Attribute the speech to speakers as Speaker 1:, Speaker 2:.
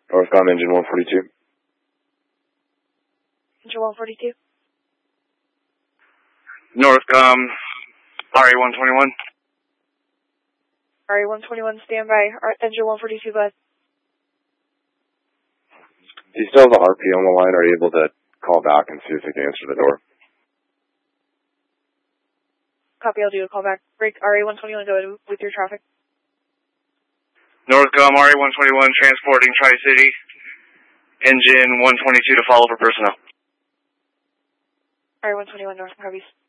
Speaker 1: Northcom engine 142.
Speaker 2: Engine 142.
Speaker 3: Northcom, RA-121.
Speaker 2: RA-121, standby. Engine 142, go ahead.
Speaker 1: Do you still have a RP on the line? Are you able to call back and see if they can answer the door?
Speaker 2: Copy, I'll do a call back. Break RA-121, go ahead with your traffic.
Speaker 3: Northcom, RA-121, transporting Tri-City. Engine 122 to follow for personnel.
Speaker 2: RA-121, North, Harvey's.